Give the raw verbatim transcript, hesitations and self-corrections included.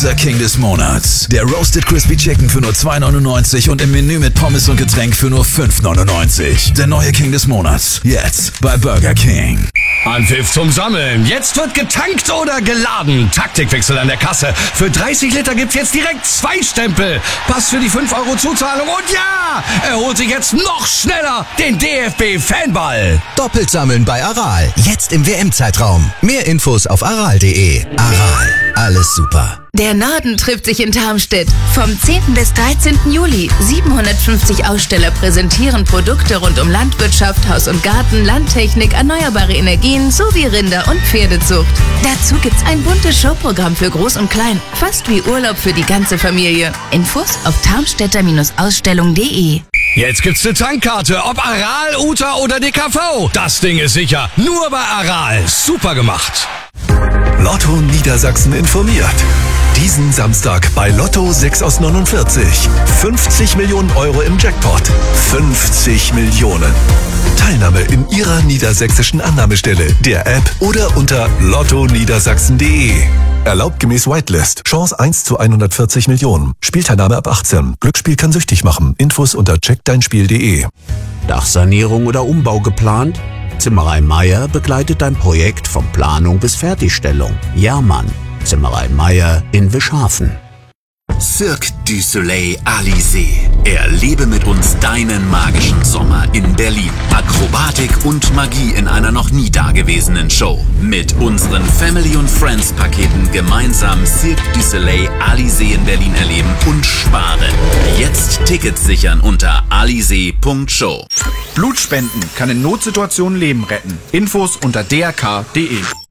Unser King des Monats. Der Roasted Crispy Chicken für nur zwei neunundneunzig und im Menü mit Pommes und Getränk für nur fünf neunundneunzig. Der neue King des Monats. Jetzt bei Burger King. Anpfiff zum Sammeln. Jetzt wird getankt oder geladen. Taktikwechsel an der Kasse. Für dreißig Liter gibt's jetzt direkt zwei Stempel. Pass für die fünf Euro Zuzahlung und ja, er holt sich jetzt noch schneller den D F B-Fanball. Doppelt sammeln bei Aral. Jetzt im W M-Zeitraum. Mehr Infos auf aral punkt de. Aral. Alles super. Der Norden trifft sich in Tarmstedt. Vom zehnten bis dreizehnten Juli. siebenhundertfünfzig Aussteller präsentieren Produkte rund um Landwirtschaft, Haus und Garten, Landtechnik, erneuerbare Energien sowie Rinder- und Pferdezucht. Dazu gibt's ein buntes Showprogramm für Groß und Klein. Fast wie Urlaub für die ganze Familie. Infos auf tarmstädter Ausstellung punkt de. Jetzt gibt's eine Tankkarte, ob Aral, Uta oder D K V. Das Ding ist sicher. Nur bei Aral. Super gemacht. Lotto Niedersachsen informiert. Diesen Samstag bei Lotto sechs aus neunundvierzig. fünfzig Millionen Euro im Jackpot. fünfzig Millionen. Teilnahme in Ihrer niedersächsischen Annahmestelle, der App oder unter lotto niedersachsen punkt de. Erlaubt gemäß Whitelist. Chance eins zu hundertvierzig Millionen. Spielteilnahme ab achtzehn. Glücksspiel kann süchtig machen. Infos unter check dein spiel punkt de. Dachsanierung oder Umbau geplant? Zimmerei Meier begleitet dein Projekt von Planung bis Fertigstellung. Ja, Mann. Zimmerei Meier in Wischhafen. Cirque du Soleil Alizé. Erlebe mit uns deinen magischen Sommer in Berlin. Akrobatik und Magie in einer noch nie dagewesenen Show. Mit unseren Family- und Friends-Paketen gemeinsam Cirque du Soleil Alizé in Berlin erleben und sparen. Jetzt Tickets sichern unter alizé punkt show. Blutspenden kann in Notsituationen Leben retten. Infos unter d r k punkt de.